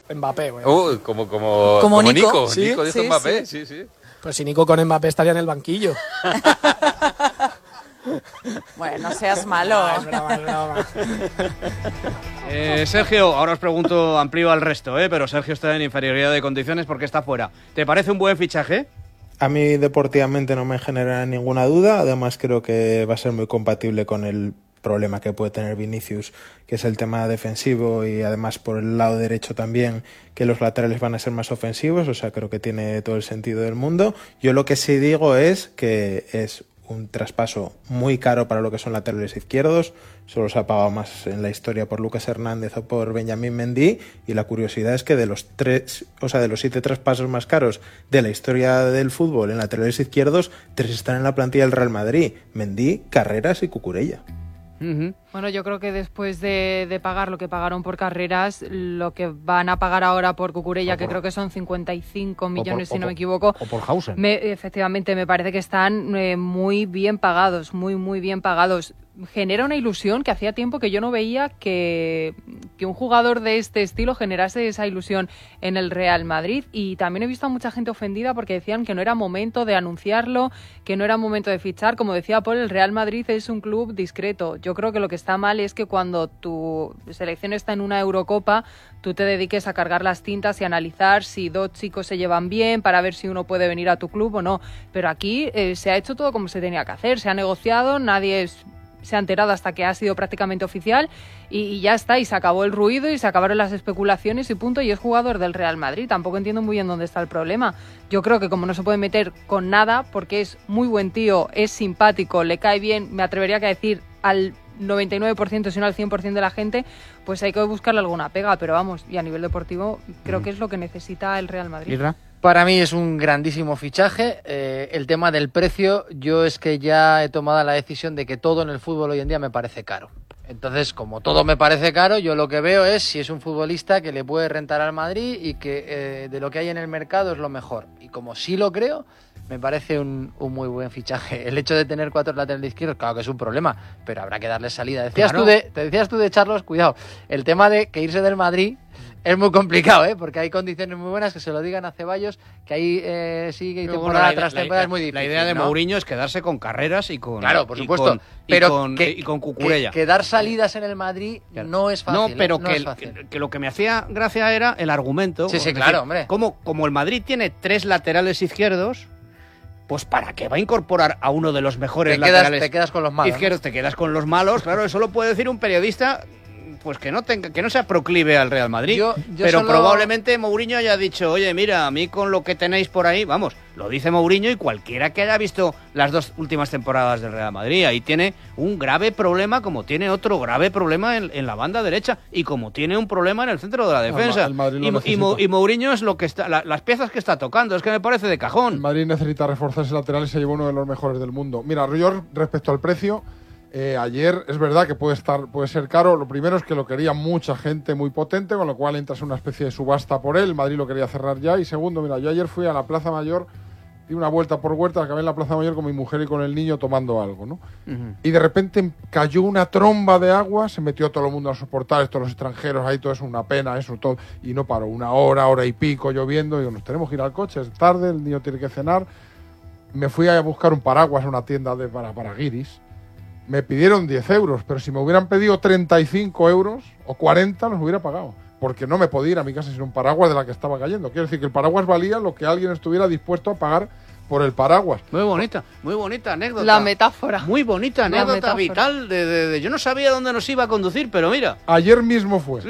Mbappé, güey. Como Nico. ¿Sí? Nico dijo Mbappé, sí. Pues si Nico con Mbappé estaría en el banquillo. Bueno, no seas malo. Es broma. Sergio, ahora os pregunto, amplío al resto, pero Sergio está en inferioridad de condiciones porque está fuera. ¿Te parece un buen fichaje? A mí deportivamente no me genera ninguna duda, además creo que va a ser muy compatible con el problema que puede tener Vinicius, que es el tema defensivo, y además por el lado derecho también, que los laterales van a ser más ofensivos, o sea, creo que tiene todo el sentido del mundo. Yo lo que sí digo es que es un traspaso muy caro para lo que son laterales izquierdos, solo se ha pagado más en la historia por Lucas Hernández o por Benjamín Mendy, y la curiosidad es que de los 7 traspasos más caros de la historia del fútbol en laterales izquierdos, 3 están en la plantilla del Real Madrid: Mendy, Carreras y Cucurella. Bueno, yo creo que después de pagar lo que pagaron por Carreras, lo que van a pagar ahora por Cucurella, que creo que son 55 millones, si no me equivoco. O por Hausen. Efectivamente, me parece que están muy bien pagados, muy bien pagados. Genera una ilusión que hacía tiempo que yo no veía que un jugador de este estilo generase esa ilusión en el Real Madrid, y también he visto a mucha gente ofendida porque decían que no era momento de anunciarlo, que no era momento de fichar. Como decía Paul, el Real Madrid es un club discreto. Yo creo que lo que está mal es que cuando tu selección está en una Eurocopa, tú te dediques a cargar las tintas y analizar si 2 chicos se llevan bien para ver si uno puede venir a tu club o no. Pero aquí se ha hecho todo como se tenía que hacer, se ha negociado, nadie se ha enterado hasta que ha sido prácticamente oficial, y ya está, y se acabó el ruido y se acabaron las especulaciones y punto, y es jugador del Real Madrid. Tampoco entiendo muy bien dónde está el problema. Yo creo que como no se puede meter con nada, porque es muy buen tío, es simpático, le cae bien, me atrevería a decir al 99%, si no al 100% de la gente, pues hay que buscarle alguna pega, pero vamos, y a nivel deportivo creo que es lo que necesita el Real Madrid. ¿Irra? Para mí es un grandísimo fichaje. El tema del precio, yo es que ya he tomado la decisión de que todo en el fútbol hoy en día me parece caro. Entonces, como todo me parece caro, yo lo que veo es si es un futbolista que le puede rentar al Madrid y que de lo que hay en el mercado es lo mejor. Y como sí lo creo, me parece un muy buen fichaje. El hecho de tener 4 laterales izquierdos, claro que es un problema, pero habrá que darle salida. Te decías tú de Charlos, cuidado, el tema de que irse del Madrid es muy complicado, porque hay condiciones muy buenas, que se lo digan a Ceballos, que ahí sigue temporada tras temporada, es muy difícil. La idea de Mourinho es quedarse con Carreras y con... Claro, por supuesto. Y con Cucurella. Que dar salidas en el Madrid no es fácil. No, pero no es fácil. que lo que me hacía gracia era el argumento. Sí, decir, claro, hombre. Como el Madrid tiene 3 laterales izquierdos, pues ¿para qué va a incorporar a uno de los mejores laterales te quedas con los malos, izquierdos? ¿No? Te quedas con los malos, claro, eso lo puede decir un periodista pues que no sea proclive al Real Madrid. Pero probablemente Mourinho haya dicho, oye, mira, a mí con lo que tenéis por ahí, vamos, lo dice Mourinho y cualquiera que haya visto las 2 últimas temporadas del Real Madrid, ahí tiene un grave problema, como tiene otro grave problema en la banda derecha, y como tiene un problema en el centro de la defensa. Y Mourinho es lo que está, las piezas que está tocando, es que me parece de cajón. El Madrid necesita reforzarse lateral y se lleva uno de los mejores del mundo. Mira, yo respecto al precio, ayer es verdad que puede ser caro. Lo primero es que lo quería mucha gente muy potente, con lo cual entras en una especie de subasta por él. El Madrid lo quería cerrar ya. Y segundo, mira, yo ayer fui a la Plaza Mayor, di una vuelta por Huerta, acabé en la Plaza Mayor con mi mujer y con el niño tomando algo, ¿no? Y de repente cayó una tromba de agua, se metió todo el mundo a sus portales, todos los extranjeros, ahí todo es una pena, eso todo, y no paró, 1 hora, hora y pico lloviendo. Y digo, nos tenemos que ir al coche, es tarde, el niño tiene que cenar. Me fui a buscar un paraguas a una tienda para guiris. Me pidieron 10 euros, pero si me hubieran pedido 35 euros o 40 los hubiera pagado, porque no me podía ir a mi casa sin un paraguas de la que estaba cayendo. Quiero decir que el paraguas valía lo que alguien estuviera dispuesto a pagar por el paraguas. Muy bonita anécdota. La metáfora. Muy bonita anécdota vital. Yo no sabía dónde nos iba a conducir, pero mira. Ayer mismo fue,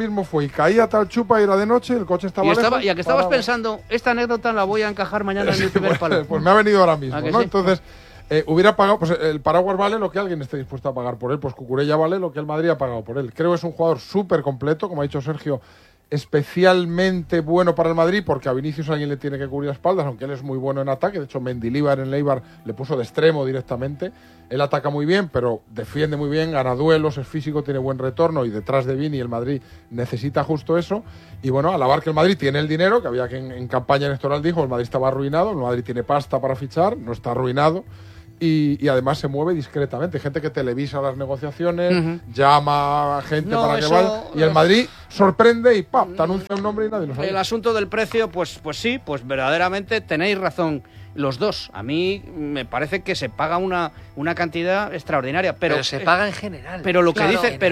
y caía tal chupa y era de noche, el coche estaba lejos. Y a que estabas pensando, esta anécdota la voy a encajar mañana en el primer palo. Pues me ha venido ahora mismo, ¿no? Sí? Entonces... hubiera pagado, pues el paraguas vale lo que alguien esté dispuesto a pagar por él, pues Cucurella vale lo que el Madrid ha pagado por él. Creo que es un jugador súper completo, como ha dicho Sergio, especialmente bueno para el Madrid, porque a Vinicius alguien le tiene que cubrir las espaldas, aunque él es muy bueno en ataque. De hecho, Mendilibar en Eibar le puso de extremo directamente. Él ataca muy bien, pero defiende muy bien, gana duelos, es físico, tiene buen retorno, y detrás de Vini el Madrid necesita justo eso. Y bueno, alabar que el Madrid tiene el dinero, que había que en campaña electoral dijo, el Madrid estaba arruinado, el Madrid tiene pasta para fichar, no está arruinado. y además se mueve discretamente. Gente que televisa las negociaciones, llama a gente para que vaya. Y el Madrid sorprende y ¡pam! Te anuncia un nombre y nadie lo sabe. El asunto del precio, pues sí, pues verdaderamente tenéis razón los dos. A mí me parece que se paga una cantidad extraordinaria, pero se paga en general. Pero lo que dice, pero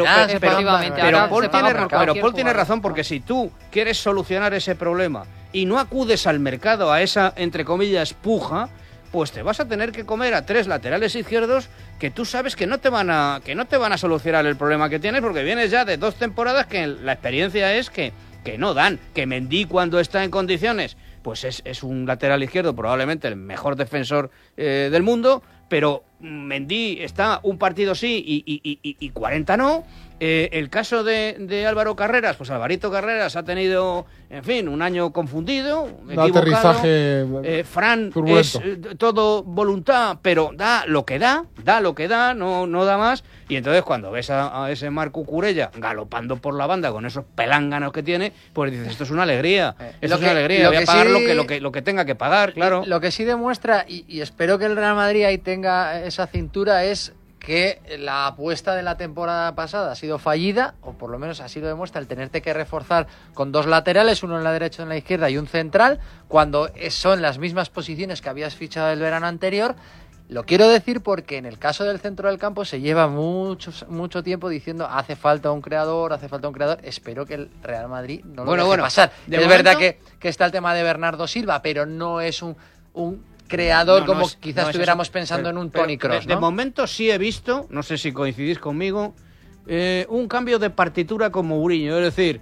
Paul tiene razón, porque si tú quieres solucionar ese problema y no acudes al mercado a esa, entre comillas, puja, pues te vas a tener que comer a 3 laterales izquierdos que tú sabes que no te van a solucionar el problema que tienes, porque vienes ya de 2 temporadas que la experiencia es que no dan. Que Mendy, cuando está en condiciones, pues es un lateral izquierdo, probablemente el mejor defensor del mundo, pero Mendy está un partido sí y 40 no. El caso de Álvaro Carreras, pues Alvarito Carreras ha tenido, en fin, un año confundido, un aterrizaje Fran turbulento. Es todo voluntad, pero da lo que da, no da más. Y entonces cuando ves a ese Marc Cucurella galopando por la banda con esos pelánganos que tiene, pues dices, esto es una alegría, voy a pagar lo que tenga que pagar, claro. Lo que sí demuestra, y espero que el Real Madrid ahí tenga esa cintura, es que la apuesta de la temporada pasada ha sido fallida, o por lo menos así lo demuestra el tenerte que reforzar con 2 laterales, uno en la derecha y en la izquierda y un central, cuando son las mismas posiciones que habías fichado el verano anterior. Lo quiero decir porque en el caso del centro del campo se lleva mucho tiempo diciendo hace falta un creador. Espero que el Real Madrid no lo deje pasar. Es verdad que está el tema de Bernardo Silva, pero no es un creador quizás estuviéramos pensando en un Toni Kroos, ¿no? De momento sí he visto, no sé si coincidís conmigo, un cambio de partitura con Mourinho, es decir,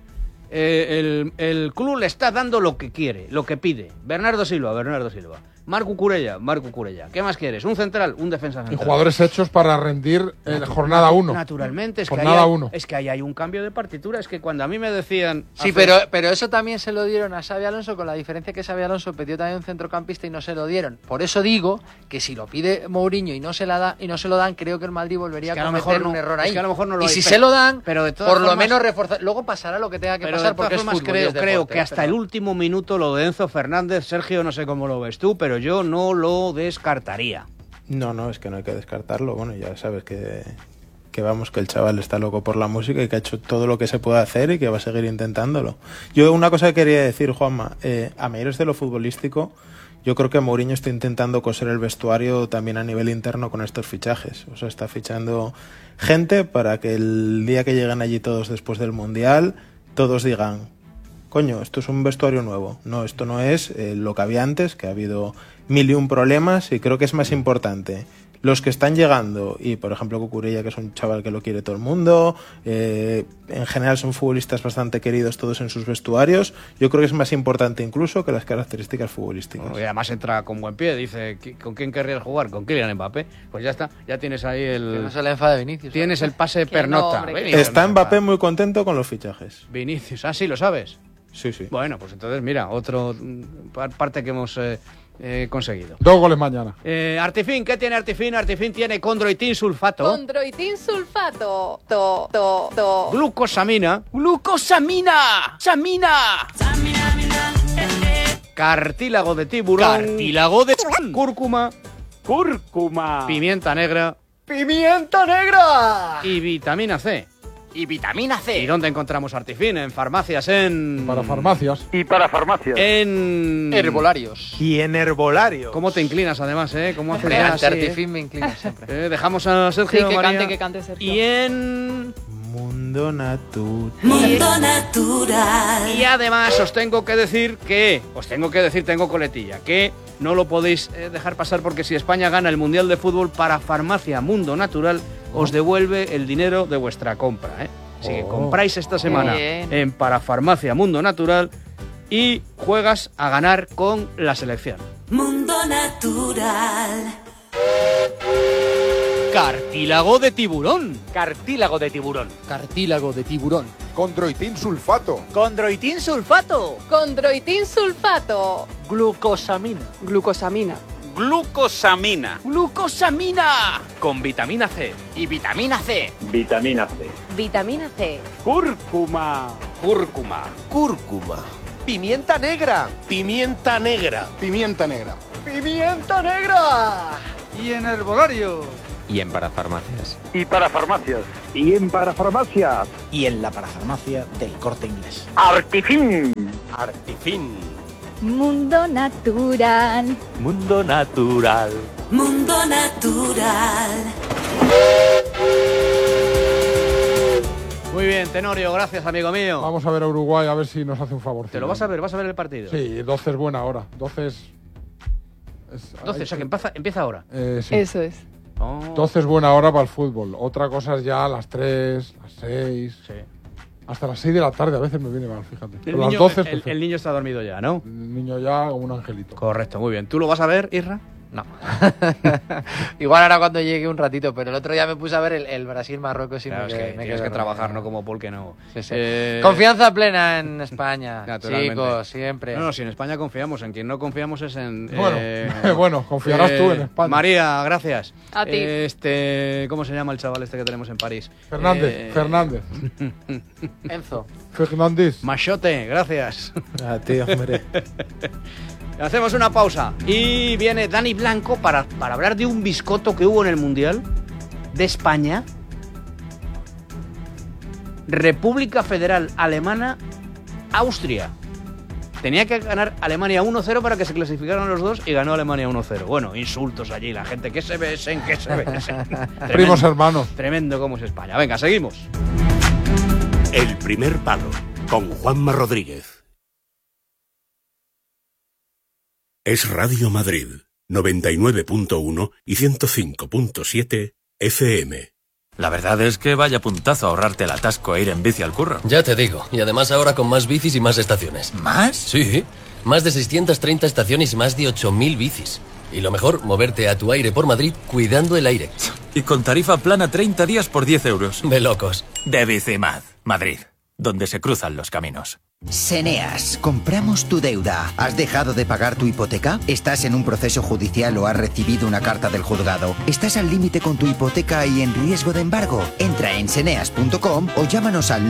el club le está dando lo que quiere, lo que pide. Bernardo Silva. Marc Cucurella. ¿Qué más quieres? ¿Un central? Un defensa central. Y jugadores hechos para rendir en jornada 1. Naturalmente, es que ahí hay un cambio de partitura. Es que cuando a mí me decían... Sí, pero eso también se lo dieron a Xabi Alonso, con la diferencia que Xabi Alonso pidió también un centrocampista y no se lo dieron. Por eso digo que si lo pide Mourinho y no se lo dan, creo que el Madrid volvería a cometer un error ahí. Es que a lo mejor no lo y hay, si se lo dan, pero de todas por formas, lo menos reforzar. Luego pasará lo que tenga que pasar, porque es fútbol. Creo que hasta el último minuto lo de Enzo Fernández, Sergio, no sé cómo lo ves tú, pero yo no lo descartaría. No, es que no hay que descartarlo. Bueno, ya sabes que el chaval está loco por la música y que ha hecho todo lo que se puede hacer y que va a seguir intentándolo. Yo una cosa que quería decir, Juanma, a mayores de lo futbolístico, yo creo que Mourinho está intentando coser el vestuario también a nivel interno con estos fichajes. O sea, está fichando gente para que el día que lleguen allí todos después del Mundial, todos digan, coño, esto es un vestuario nuevo. No, esto no es lo que había antes, que ha habido 1001 problemas, y creo que es más importante los que están llegando, y por ejemplo Cucurella, que es un chaval que lo quiere todo el mundo, en general son futbolistas bastante queridos todos en sus vestuarios. Yo creo que es más importante incluso que las características futbolísticas. Bueno, y además entra con buen pie, dice, ¿con quién querrías jugar? Con Kylian Mbappé. Pues ya está, ya tienes ahí que no se le enfade Vinicius. Tienes el pase pernota. Está Mbappé muy contento con los fichajes. Vinicius, sí, lo sabes. Sí. Bueno, pues entonces mira, otro parte que hemos conseguido. 2 goles mañana. Artifin, ¿qué tiene Artifin? Artifin tiene condroitin sulfato. Condroitin sulfato. Glucosamina. ¡Samina! Cartílago de tiburón. Cúrcuma. Pimienta negra. Y vitamina C. ¿Y dónde encontramos Artifin? En farmacias, Para farmacias. En herbolarios. Y en herbolario. ¿Cómo te inclinas además, ¿Cómo haces Ante Artifin me inclino siempre. Dejamos a Sergio, Sí, María. que cante Sergio. Y en... Mundo Natural. Y además os tengo que decir, tengo coletilla, que no lo podéis dejar pasar, porque si España gana el Mundial de Fútbol, para Farmacia Mundo Natural os devuelve el dinero de vuestra compra, Así que compráis esta semana en Parafarmacia Mundo Natural y juegas a ganar con la selección. Mundo Natural. Cartílago de tiburón. Condroitin sulfato. Condroitin sulfato. Glucosamina. Con vitamina C. Y vitamina C. Cúrcuma. Pimienta negra. Y en herbolarios. Y en parafarmacias. Y para farmacias. Y en parafarmacias. Y en la parafarmacia del Corte Inglés. Artifin. Artifin. Mundo natural. Mundo natural. Mundo natural. Muy bien, Tenorio, gracias, amigo mío. Vamos a ver a Uruguay, a ver si nos hace un favor. ¿Te lo vas a ver? ¿Vas a ver el partido? Sí, 12 es buena hora. 12 es... 12, o sea que empieza ahora. Sí. Eso es. 12 es buena hora para el fútbol. Otra cosa es ya a las 3, las 6. Sí. Hasta las 6 de la tarde a veces me viene mal, fíjate. Pero las niño, 12 el niño está dormido ya, ¿no? El niño ya como un angelito. Correcto, muy bien. ¿Tú lo vas a ver, Isra? No. Igual ahora cuando llegue un ratito, pero el otro día me puse a ver el Brasil-Marruecos y Claro, tienes que trabajar, no como Paul que no. Sí, sí. Confianza plena en España, naturalmente. Chicos, siempre. No, si en España confiamos, en quien no confiamos es en... Bueno, confiarás tú en España. María, gracias. A ti. ¿Cómo se llama el chaval que tenemos en París? Fernández. Enzo. Fernández. Machote, gracias. A ti, hombre. Hacemos una pausa y viene Dani Blanco para hablar de un biscoto que hubo en el Mundial de España. República Federal Alemana, Austria. Tenía que ganar Alemania 1-0 para que se clasificaran los dos y ganó Alemania 1-0. Bueno, insultos allí, la gente, que se besen, que se besen. Primos hermanos. Tremendo como es España. Venga, seguimos. El primer palo, con Juanma Rodríguez. Es Radio Madrid, 99.1 y 105.7 FM. La verdad es que vaya puntazo ahorrarte el atasco e ir en bici al curro. Ya te digo, y además ahora con más bicis y más estaciones. ¿Más? Sí, más de 630 estaciones y más de 8.000 bicis. Y lo mejor, moverte a tu aire por Madrid cuidando el aire. Y con tarifa plana 30 días por 10 euros. De locos. De Bicimad, Madrid, donde se cruzan los caminos. Seneas, compramos tu deuda. ¿Has dejado de pagar tu hipoteca? ¿Estás en un proceso judicial o has recibido una carta del juzgado? ¿Estás al límite con tu hipoteca y en riesgo de embargo? Entra en seneas.com o llámanos al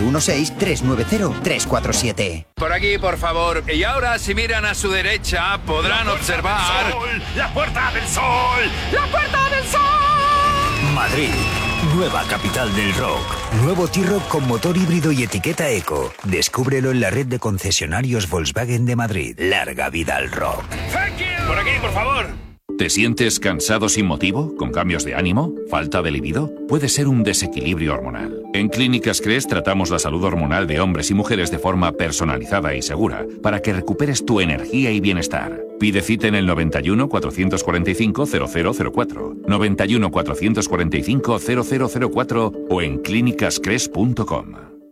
916-390-347. Por aquí, por favor. Y ahora, si miran a su derecha, podrán observar... ¡La Puerta del Sol! ¡La Puerta del Sol! Madrid, nueva capital del rock. Nuevo T-Roc con motor híbrido y etiqueta eco. Descúbrelo en la red de concesionarios Volkswagen de Madrid. Larga vida al rock. Por aquí, por favor. ¿Te sientes cansado sin motivo? ¿Con cambios de ánimo? ¿Falta de libido? Puede ser un desequilibrio hormonal. En Clínicas Cres tratamos la salud hormonal de hombres y mujeres de forma personalizada y segura para que recuperes tu energía y bienestar. Pide cita en el 91 445 0004, 91 445 0004 o en clínicascres.com.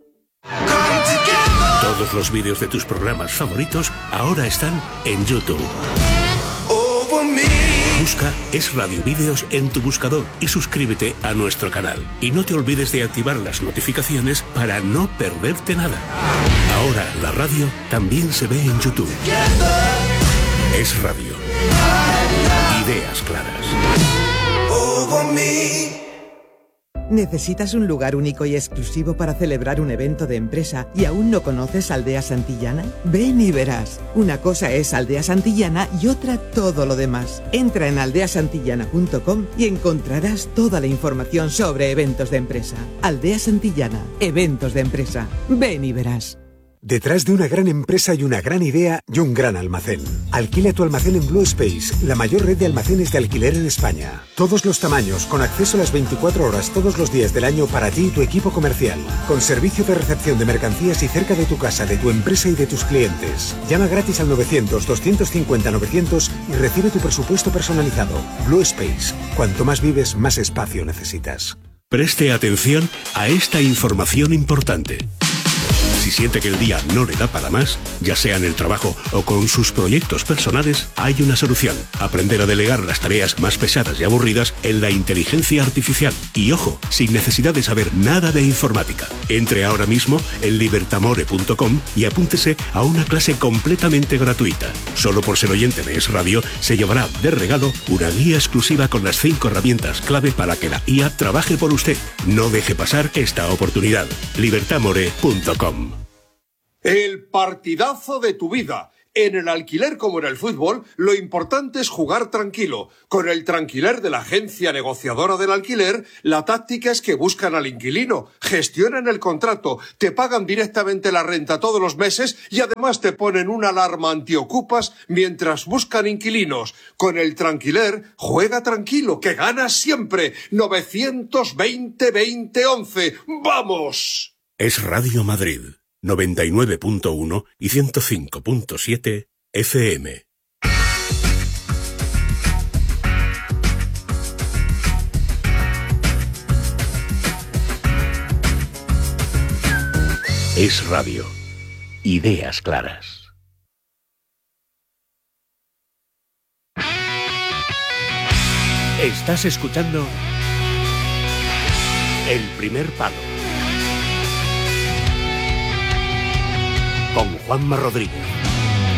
Todos los vídeos de tus programas favoritos ahora están en YouTube. Busca Es Radio Vídeos en tu buscador y suscríbete a nuestro canal. Y no te olvides de activar las notificaciones para no perderte nada. Ahora la radio también se ve en YouTube. Es Radio. Ideas claras. ¿Necesitas un lugar único y exclusivo para celebrar un evento de empresa y aún no conoces Aldea Santillana? Ven y verás. Una cosa es Aldea Santillana y otra todo lo demás. Entra en aldeasantillana.com y encontrarás toda la información sobre eventos de empresa. Aldea Santillana, eventos de empresa. Ven y verás. Detrás de una gran empresa y una gran idea y un gran almacén. Alquila tu almacén en Blue Space, la mayor red de almacenes de alquiler en España. Todos los tamaños, con acceso a las 24 horas todos los días del año para ti y tu equipo comercial. Con servicio de recepción de mercancías y cerca de tu casa, de tu empresa y de tus clientes. Llama gratis al 900-250-900 y recibe tu presupuesto personalizado. Blue Space. Cuanto más vives, más espacio necesitas. Preste atención a esta información importante. Si siente que el día no le da para más, ya sea en el trabajo o con sus proyectos personales, hay una solución. Aprender a delegar las tareas más pesadas y aburridas en la inteligencia artificial. Y ojo, sin necesidad de saber nada de informática. Entre ahora mismo en libertamore.com y apúntese a una clase completamente gratuita. Solo por ser oyente de Es Radio, se llevará de regalo una guía exclusiva con las 5 herramientas clave para que la IA trabaje por usted. No deje pasar esta oportunidad. libertamore.com. El partidazo de tu vida. En el alquiler como en el fútbol, lo importante es jugar tranquilo. Con el Tranquiler de la agencia negociadora del alquiler, la táctica es que buscan al inquilino, gestionan el contrato, te pagan directamente la renta todos los meses y además te ponen una alarma antiocupas mientras buscan inquilinos. Con el Tranquiler, juega tranquilo, que ganas siempre. 920-2011. ¡Vamos! Es Radio Madrid. 99.1 y 105.7 FM. Es radio. Ideas claras. Estás escuchando El Primer Palo con Juanma Rodríguez.